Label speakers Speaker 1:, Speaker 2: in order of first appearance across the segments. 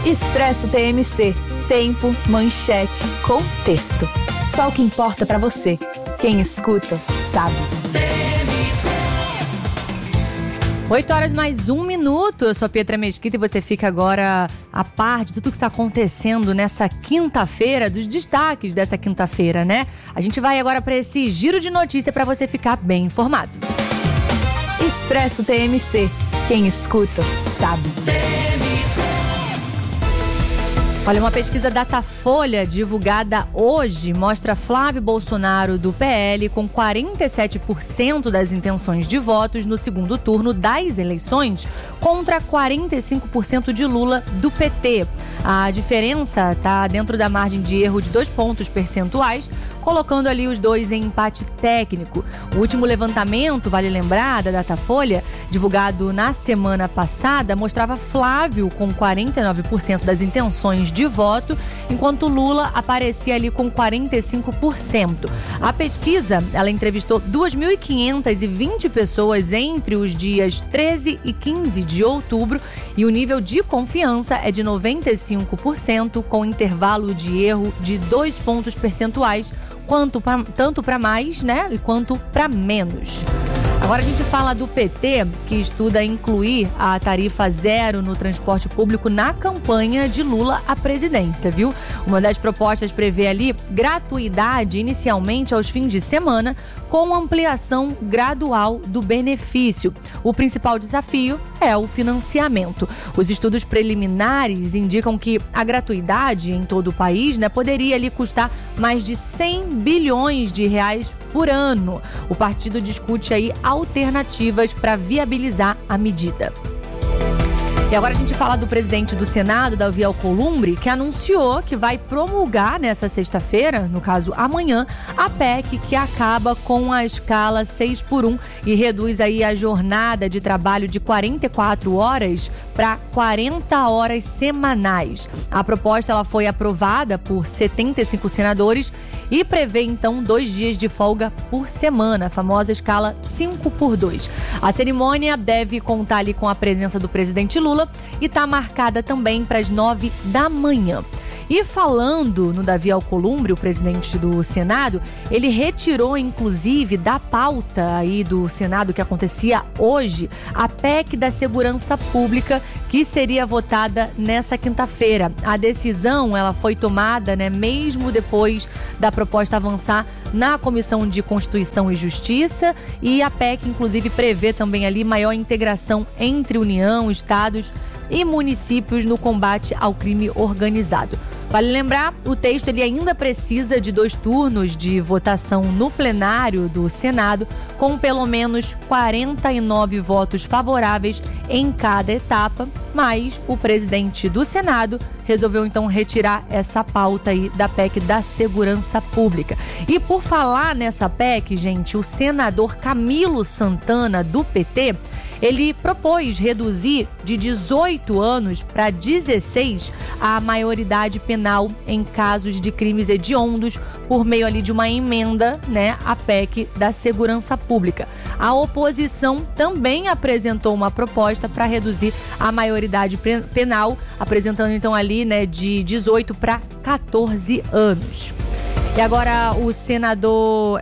Speaker 1: Expresso TMC. Tempo, manchete, contexto. Só o que importa pra você. Quem escuta, sabe.
Speaker 2: 8h mais 1 minuto. Eu sou a Pietra Mesquita e você fica agora a par de tudo que está acontecendo nessa quinta-feira, dos destaques dessa quinta-feira, né? A gente vai agora para esse giro de notícia para você ficar bem informado.
Speaker 1: Expresso TMC. Quem escuta, sabe.
Speaker 2: Olha, uma pesquisa Datafolha divulgada hoje mostra Flávio Bolsonaro do PL com 47% das intenções de votos no segundo turno das eleições contra 45% de Lula do PT. A diferença está dentro da margem de erro de 2 pontos percentuais, colocando ali os dois em empate técnico. O último levantamento, vale lembrar, da Datafolha, divulgado na semana passada, mostrava Flávio com 49% das intenções de voto, enquanto Lula aparecia ali com 45%. A pesquisa, ela entrevistou 2.520 pessoas entre os dias 13 e 15 de outubro e o nível de confiança é de 95%, com intervalo de erro de 2 pontos percentuais, tanto para mais, né, e quanto para menos. Agora a gente fala do PT, que estuda incluir a tarifa zero no transporte público na campanha de Lula à presidência, viu? Uma das propostas prevê ali gratuidade inicialmente aos fins de semana, com ampliação gradual do benefício. O principal desafio é o financiamento. Os estudos preliminares indicam que a gratuidade em todo o país, né, poderia ali custar mais de 100 bilhões de reais por ano. O partido discute aí alternativas para viabilizar a medida. E agora a gente fala do presidente do Senado, Davi Alcolumbre, que anunciou que vai promulgar nessa sexta-feira, no caso amanhã, a PEC que acaba com a escala 6x1 e reduz aí a jornada de trabalho de 44 horas para 40 horas semanais. A proposta ela foi aprovada por 75 senadores e prevê então 2 dias de folga por semana, a famosa escala 5x2. A cerimônia deve contar ali com a presença do presidente Lula e está marcada também para as 9 da manhã. E falando no Davi Alcolumbre, o presidente do Senado, ele retirou inclusive da pauta aí do Senado que acontecia hoje a PEC da Segurança Pública, que seria votada nessa quinta-feira. A decisão ela foi tomada, né, mesmo depois da proposta avançar na Comissão de Constituição e Justiça, e a PEC inclusive prevê também ali maior integração entre União, estados e municípios no combate ao crime organizado. Vale lembrar, o texto ele ainda precisa de 2 turnos de votação no plenário do Senado, com pelo menos 49 votos favoráveis em cada etapa, mas o presidente do Senado resolveu então retirar essa pauta aí da PEC da Segurança Pública. E por falar nessa PEC, gente, o senador Camilo Santana, do PT, ele propôs reduzir de 18 anos para 16 a maioridade penal em casos de crimes hediondos por meio ali de uma emenda, né, à PEC da Segurança Pública. A oposição também apresentou uma proposta para reduzir a maioridade penal, apresentando então ali, né, de 18 para 14 anos. E agora o senador...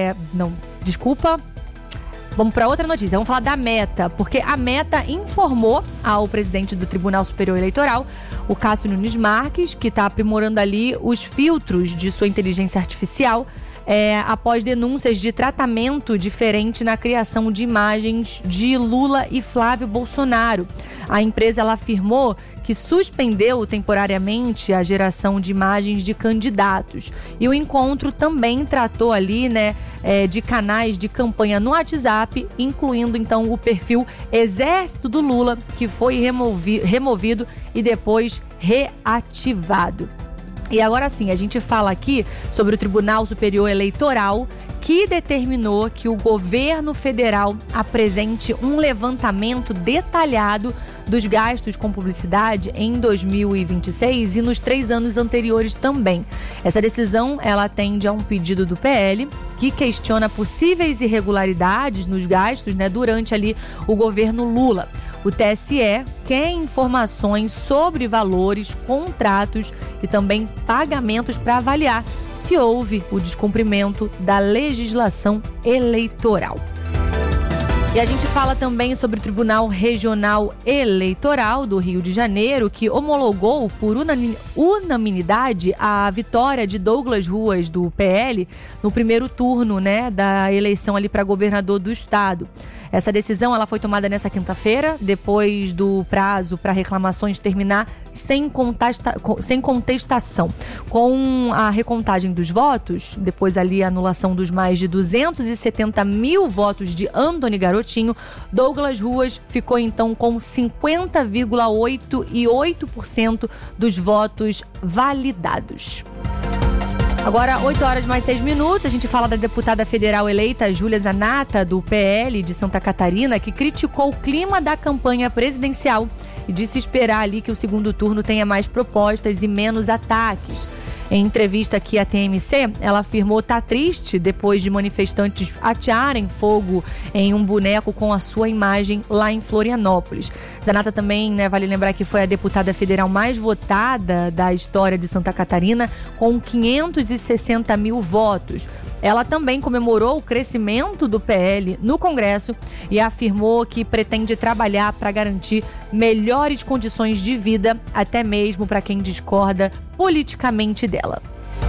Speaker 2: Vamos para outra notícia, vamos falar da Meta, porque a Meta informou ao presidente do Tribunal Superior Eleitoral, o Cássio Nunes Marques, que está aprimorando ali os filtros de sua inteligência artificial, após denúncias de tratamento diferente na criação de imagens de Lula e Flávio Bolsonaro. A empresa ela afirmou que suspendeu temporariamente a geração de imagens de candidatos. E o encontro também tratou ali, né, de canais de campanha no WhatsApp, incluindo então o perfil Exército do Lula, que foi removido e depois reativado. E agora sim, a gente fala aqui sobre o Tribunal Superior Eleitoral, que determinou que o governo federal apresente um levantamento detalhado dos gastos com publicidade em 2026 e nos 3 anos anteriores também. Essa decisão, ela atende a um pedido do PL, que questiona possíveis irregularidades nos gastos, né, durante ali o governo Lula. O TSE quer informações sobre valores, contratos e também pagamentos para avaliar se houve o descumprimento da legislação eleitoral. E a gente fala também sobre o Tribunal Regional Eleitoral do Rio de Janeiro, que homologou por unanimidade a vitória de Douglas Ruas, do PL, no primeiro turno, da eleição ali para governador do estado. Essa decisão ela foi tomada nessa quinta-feira, depois do prazo para reclamações terminar sem contestação. Com a recontagem dos votos, depois ali a anulação dos mais de 270 mil votos de Antony Garotinho, Douglas Ruas ficou então com 50,88% dos votos validados. Agora, 8 horas mais 6 minutos, a gente fala da deputada federal eleita Júlia Zanatta, do PL de Santa Catarina, que criticou o clima da campanha presidencial e disse esperar ali que o segundo turno tenha mais propostas e menos ataques. Em entrevista aqui à TMC, ela afirmou estar triste depois de manifestantes atearem fogo em um boneco com a sua imagem lá em Florianópolis. Zanatta também, vale lembrar que foi a deputada federal mais votada da história de Santa Catarina, com 560 mil votos. Ela também comemorou o crescimento do PL no Congresso e afirmou que pretende trabalhar para garantir melhores condições de vida, até mesmo para quem discorda politicamente dela.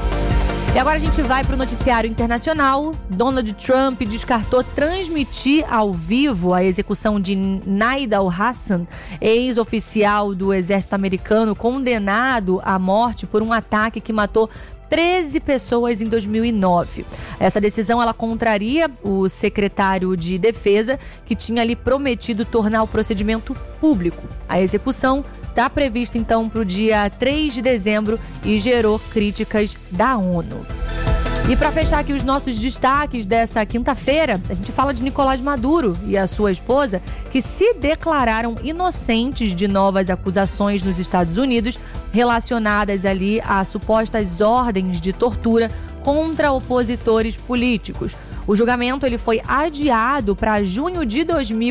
Speaker 2: E agora a gente vai para o noticiário internacional. Donald Trump descartou transmitir ao vivo a execução de Nidal Hasan, ex-oficial do exército americano condenado à morte por um ataque que matou 13 pessoas em 2009. Essa decisão ela contraria o secretário de Defesa, que tinha ali prometido tornar o procedimento público. A execução está prevista então para o dia 3 de dezembro e gerou críticas da ONU. E para fechar aqui os nossos destaques dessa quinta-feira, a gente fala de Nicolás Maduro e a sua esposa, que se declararam inocentes de novas acusações nos Estados Unidos relacionadas ali a supostas ordens de tortura contra opositores políticos. O julgamento ele foi adiado para junho de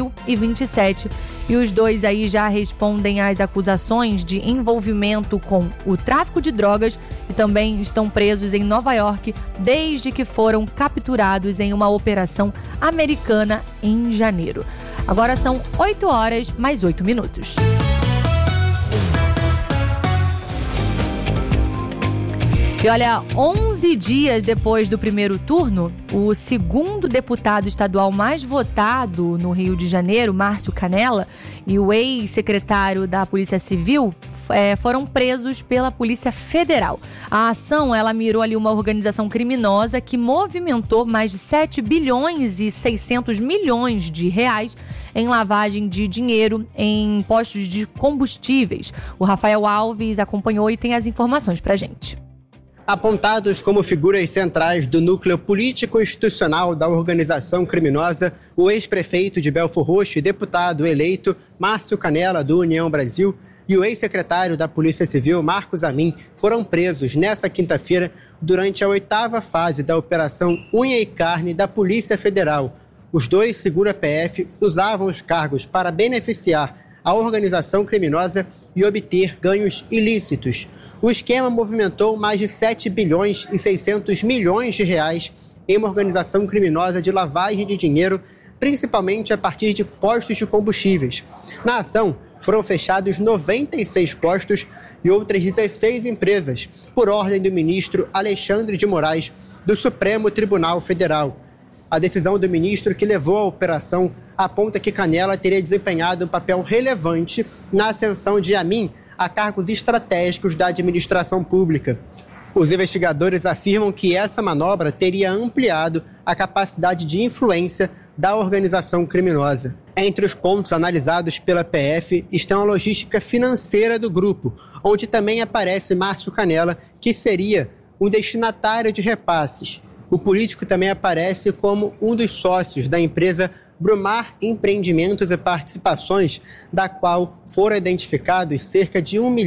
Speaker 2: 2027 e os dois aí já respondem às acusações de envolvimento com o tráfico de drogas e também estão presos em Nova York desde que foram capturados em uma operação americana em janeiro. Agora são 8 horas mais 8 minutos. E olha, 11 dias depois do primeiro turno, o segundo deputado estadual mais votado no Rio de Janeiro, Márcio Canella, e o ex-secretário da Polícia Civil foram presos pela Polícia Federal. A ação, ela mirou ali uma organização criminosa que movimentou mais de 7 bilhões e 600 milhões de reais em lavagem de dinheiro em postos de combustíveis. O Rafael Alves acompanhou e tem as informações pra gente.
Speaker 3: Apontados como figuras centrais do núcleo político-institucional da organização criminosa, o ex-prefeito de Belfor Roxo e deputado eleito Márcio Canella, do União Brasil, e o ex-secretário da Polícia Civil, Marcos Amin, foram presos nesta quinta-feira durante a 8ª fase da Operação Unha e Carne da Polícia Federal. Os dois, segundo a PF, usavam os cargos para beneficiar a organização criminosa e obter ganhos ilícitos. O esquema movimentou mais de 7 bilhões e 600 milhões de reais em uma organização criminosa de lavagem de dinheiro, principalmente a partir de postos de combustíveis. Na ação, foram fechados 96 postos e outras 16 empresas, por ordem do ministro Alexandre de Moraes, do Supremo Tribunal Federal. A decisão do ministro que levou a operação aponta que Canella teria desempenhado um papel relevante na ascensão de Amin a cargos estratégicos da administração pública. Os investigadores afirmam que essa manobra teria ampliado a capacidade de influência da organização criminosa. Entre os pontos analisados pela PF estão a logística financeira do grupo, onde também aparece Márcio Canella, que seria um destinatário de repasses. O político também aparece como um dos sócios da empresa Brumar Empreendimentos e Participações, da qual foram identificados cerca de R$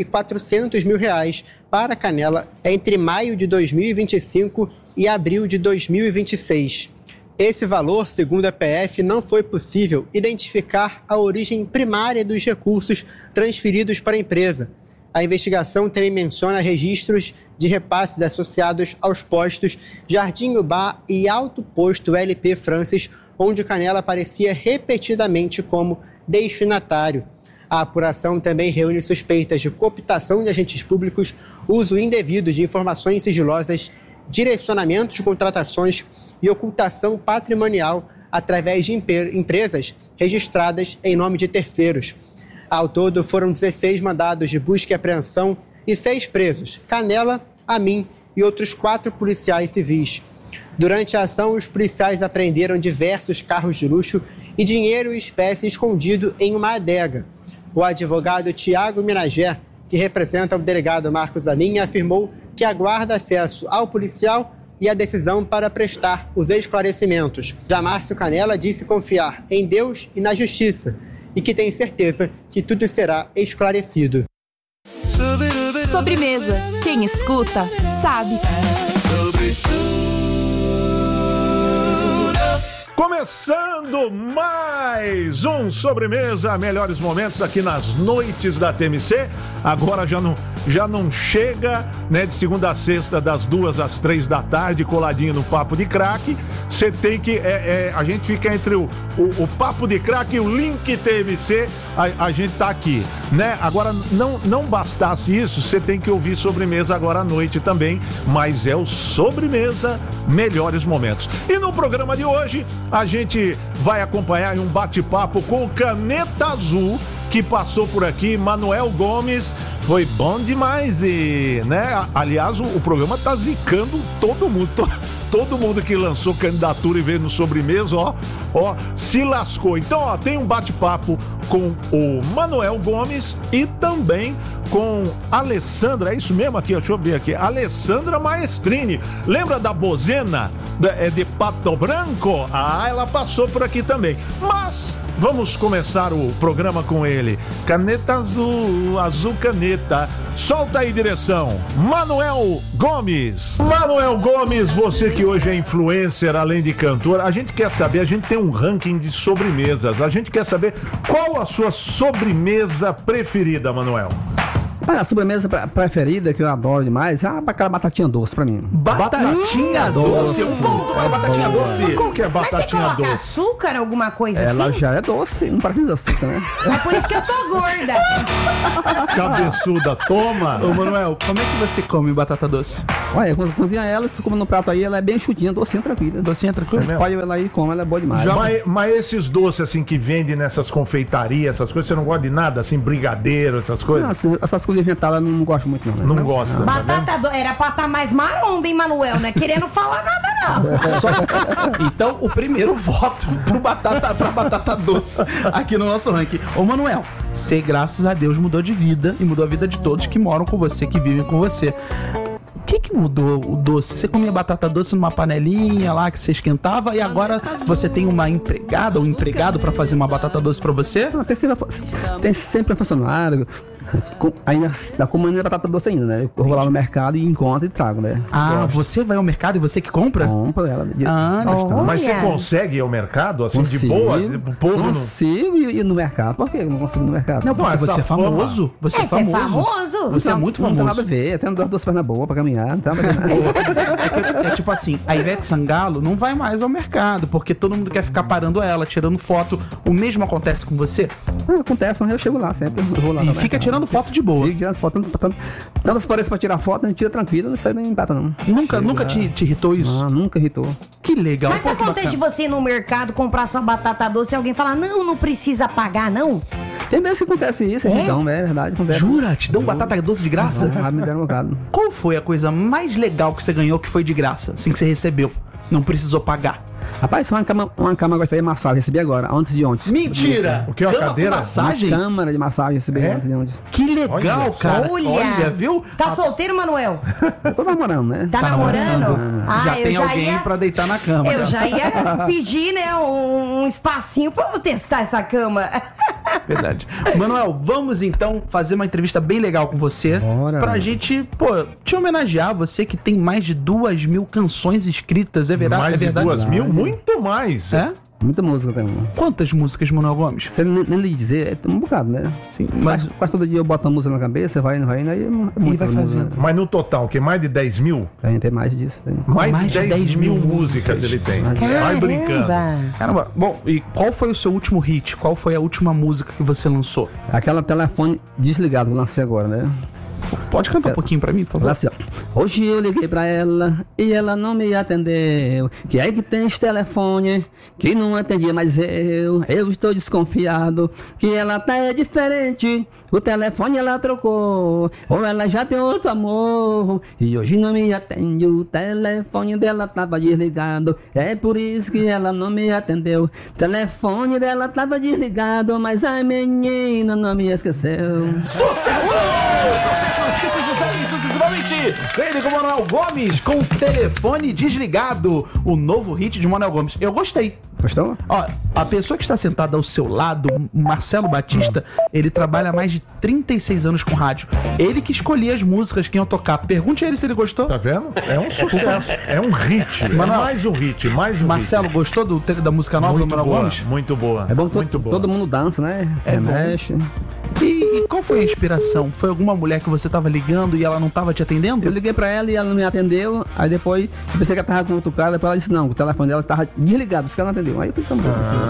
Speaker 3: 1.400.000 para Canella entre maio de 2025 e abril de 2026. Esse valor, segundo a PF, não foi possível identificar a origem primária dos recursos transferidos para a empresa. A investigação também menciona registros de repasses associados aos postos Jardim Ubá e Alto Posto LP Francis, onde Canela aparecia repetidamente como destinatário. A apuração também reúne suspeitas de cooptação de agentes públicos, uso indevido de informações sigilosas, direcionamento de contratações e ocultação patrimonial através de empresas registradas em nome de terceiros. Ao todo, foram 16 mandados de busca e apreensão e 6 presos, Canela, Amin e outros 4 policiais civis. Durante a ação, os policiais apreenderam diversos carros de luxo e dinheiro e espécie escondido em uma adega. O advogado Tiago Minagé, que representa o delegado Marcos Amin, afirmou que aguarda acesso ao policial e a decisão para prestar os esclarecimentos. Já Márcio Canela disse confiar em Deus e na justiça e que tem certeza que tudo será esclarecido.
Speaker 1: Sobremesa. Quem escuta, sabe.
Speaker 4: Começando mais um Sobremesa, melhores momentos aqui nas noites da TMC. Agora já não chega, né, de segunda a sexta, das 2 às 3 da tarde, coladinho no Papo de Crack. Você tem que, a gente fica entre o Papo de Crack e o Link TMC, a gente tá aqui, né? Agora, não bastasse isso, você tem que ouvir Sobremesa agora à noite também, mas é o Sobremesa, melhores momentos. E no programa de hoje, a gente vai acompanhar um bate-papo com o Caneta Azul, que passou por aqui, Manuel Gomes. Foi bom demais e, né, aliás, o programa tá zicando todo mundo. Todo mundo que lançou candidatura e veio no Sobremesa, ó, se lascou. Então, tem um bate-papo com o Manuel Gomes e também com Alessandra, é isso mesmo aqui, deixa eu ver aqui, Alessandra Maestrini. Lembra da Bozena de Pato Branco? Ah, ela passou por aqui também. Mas vamos começar o programa com ele. Caneta azul, azul caneta. Solta aí, direção. Manuel Gomes. Manuel Gomes, você que hoje é influencer, além de cantor, a gente quer saber, a gente tem um ranking de sobremesas. A gente quer saber qual a sua sobremesa preferida, Manuel.
Speaker 5: A sobremesa preferida, que eu adoro demais, é aquela batatinha doce pra mim.
Speaker 4: Batatinha doce? Um ponto para batatinha doce. Qual que é batatinha doce?
Speaker 6: Mas você coloca açúcar, alguma coisa assim?
Speaker 5: Ela já é doce, não precisa de açúcar, né?
Speaker 6: É por isso que eu tô gorda.
Speaker 4: Cabeçuda, toma.
Speaker 7: Ô, Manuel, como é que você come batata doce?
Speaker 5: Olha, quando você cozinha ela, você come no prato aí, ela é bem chutinha, docinha, tranquila.
Speaker 7: Docinha tranquila?
Speaker 5: Você pode ela aí e come, ela é boa demais.
Speaker 4: Mas esses doces, assim, que vendem nessas confeitarias, essas coisas, você não gosta de nada? Assim, brigadeiro, essas coisas?
Speaker 5: Não, assim, essas coisas inventadas eu não gosto muito, não. Né?
Speaker 4: Não gosta.
Speaker 6: Batata doce, era pra estar mais maromba, hein, Manuel? Não é querendo falar nada, não.
Speaker 7: Então, o primeiro voto pra batata doce aqui no nosso ranking. Ô, Manuel, você, graças a Deus, mudou de vida e mudou a vida de todos que moram com você, que vivem com você. O que mudou o doce? Você comia batata doce numa panelinha lá que você esquentava e agora você tem uma empregada ou um empregado pra fazer uma batata doce pra você?
Speaker 5: Não, tem sempre um funcionário. Ainda comendo batata doce ainda, né? Eu vou lá no mercado e encontro e trago, né?
Speaker 7: Ah, você vai ao mercado e você que compra?
Speaker 5: Compra ela.
Speaker 4: Mas você consegue ir ao mercado, assim,
Speaker 5: consigo,
Speaker 4: de boa? O povo
Speaker 5: consigo ir no mercado. Por que eu não consigo ir no mercado?
Speaker 7: Não, porque você é famoso. Você é famoso. Você é muito famoso.
Speaker 5: Não tem nada a ver. Tem duas pernas boas pra caminhar. Não tem nada a ver.
Speaker 7: É tipo assim, a Ivete Sangalo não vai mais ao mercado, porque todo mundo quer ficar parando ela, tirando foto. O mesmo acontece com você?
Speaker 5: Acontece, mas eu chego lá sempre. Eu vou lá
Speaker 7: e fica tirando foto de boa.
Speaker 5: Fica tirando foto. Tantas paredes pra tirar foto, a gente tira tranquilo, não sai nem empata, não.
Speaker 7: Nunca te irritou isso?
Speaker 5: Não, nunca irritou.
Speaker 7: Que legal.
Speaker 6: Mas acontece de você ir no mercado comprar sua batata doce e alguém falar, não precisa pagar, não?
Speaker 5: Tem vezes que acontece isso, então, é verdade. Acontece.
Speaker 7: Jura? Te dão batata doce de graça?
Speaker 5: Não, me deram um bocado.
Speaker 7: Qual foi a coisa mais legal que você ganhou que foi de graça? Assim que você recebeu? Não precisou pagar?
Speaker 5: Rapaz, uma cama agora foi massagem, recebi agora, antes de ontem.
Speaker 7: Mentira!
Speaker 4: O que é uma cadeira?
Speaker 7: Massagem?
Speaker 5: Uma câmara de massagem, recebi antes de ontem.
Speaker 7: Que legal, cara.
Speaker 6: Olha,
Speaker 7: viu?
Speaker 6: Tá solteiro, Manuel?
Speaker 5: Eu tô namorando, né?
Speaker 6: Tá namorando?
Speaker 7: Já tem alguém pra deitar na cama.
Speaker 6: Eu já ia pedir, né, um espacinho pra eu testar essa cama.
Speaker 7: Verdade. Manuel, vamos então fazer uma entrevista bem legal com você.
Speaker 5: Bora.
Speaker 7: Pra gente, te homenagear. Você que tem mais de 2.000 canções escritas, é verdade?
Speaker 4: Mais
Speaker 7: é
Speaker 4: de
Speaker 7: verdade?
Speaker 4: 2.000? Muito mais.
Speaker 7: É?
Speaker 5: Muita música tem.
Speaker 7: Quantas músicas, Manuel Gomes?
Speaker 5: Você nem lhe dizer, é um bocado, né?
Speaker 7: Sim, mas...
Speaker 5: Quase todo dia eu boto uma música na cabeça, vai indo, aí é muito
Speaker 7: vai fazendo.
Speaker 4: Mas no total, que mais de 10 mil?
Speaker 5: Tem mais disso. Tem.
Speaker 4: Mais de 10 mil músicas ele tem. Vai brincando.
Speaker 7: Caramba. Bom, e qual foi o seu último hit? Qual foi a última música que você lançou?
Speaker 5: Aquela telefone desligado que eu lancei agora, né?
Speaker 7: Pode cantar um pouquinho pra mim, por favor?
Speaker 5: Assim, ó. Hoje eu liguei pra ela e ela não me atendeu. Que é que tem esse telefone que não atendia mais eu? Eu estou desconfiado que ela tá diferente. O telefone ela trocou, ou ela já tem outro amor. E hoje não me atende, o telefone dela tava desligado. É por isso que ela não me atendeu. O telefone dela tava desligado, mas a menina não me esqueceu.
Speaker 7: Sucessivamente, ele com o Manuel Gomes com o telefone desligado. O novo hit de Manuel Gomes. Eu gostei.
Speaker 5: Gostou?
Speaker 7: Ó, a pessoa que está sentada ao seu lado, Marcelo Batista, ele trabalha há mais de 36 anos com rádio. Ele que escolhia as músicas que iam tocar. Pergunte a ele se ele gostou.
Speaker 4: Tá vendo? É um sucesso. É um hit.
Speaker 7: Manuel,
Speaker 4: mais um hit, mais um
Speaker 7: Marcelo,
Speaker 4: hit.
Speaker 7: gostou da música nova do Manuel Gomes?
Speaker 4: Muito boa.
Speaker 5: É bom que
Speaker 4: muito boa.
Speaker 5: todo mundo dança, né? Você mexe.
Speaker 7: E qual foi a inspiração? Foi alguma mulher que você tava ligando e ela não tava te atendendo?
Speaker 5: Eu liguei pra ela e ela não me atendeu. Aí depois eu pensei que ela tava com outro cara. Depois ela disse não, o telefone dela tava desligado, por isso que ela não atendeu. Aí eu pensei,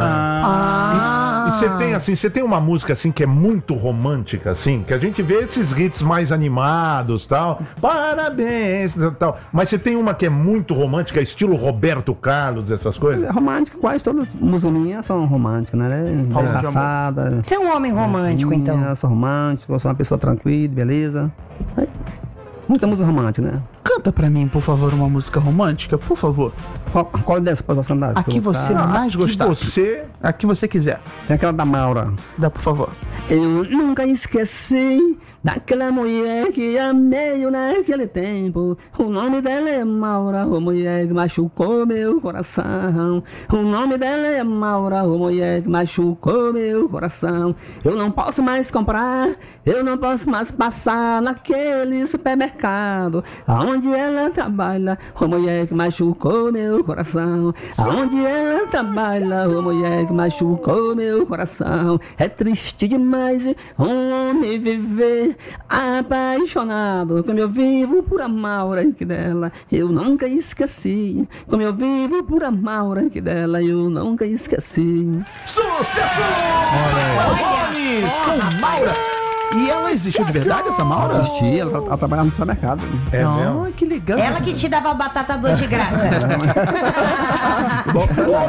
Speaker 4: E você tem assim, você tem uma música assim que é muito romântica, assim, que a gente vê esses hits mais animados, tal, parabéns, tal. Mas você tem uma que é muito romântica, estilo Roberto Carlos, essas coisas?
Speaker 5: Romântica, quase todas as músicas minhas são românticas, né? Engraçada.
Speaker 6: Você é um homem romântico, então?
Speaker 5: Eu sou romântico, eu sou uma pessoa tranquila, beleza. Aí, muita música romântica, né?
Speaker 7: Canta pra mim, por favor, uma música romântica, por favor.
Speaker 5: Qual dessa pode você andar?
Speaker 7: A que você mais gostar. A que você quiser.
Speaker 5: Tem aquela da Maura.
Speaker 7: Dá, por favor.
Speaker 5: Eu nunca esqueci daquela mulher que amei naquele tempo. O nome dela é Maura, a mulher que machucou meu coração. O nome dela é Maura, a mulher que machucou meu coração. Eu não posso mais comprar, eu não posso mais passar naquele supermercado aonde ela trabalha, a mulher que machucou meu coração. Aonde ela trabalha, a mulher que machucou meu coração. É triste demais um homem viver apaixonado. Como eu vivo por amar o rank dela, eu nunca esqueci. Como eu vivo por amar o rank dela, eu nunca esqueci.
Speaker 7: Sucesso! Gomes com Maura. E ela existiu de verdade, essa Maura?
Speaker 5: Existia, ela trabalhava no supermercado.
Speaker 4: É mesmo?
Speaker 7: Que legal.
Speaker 6: Ela que te dava batata doce de graça.
Speaker 7: Bom,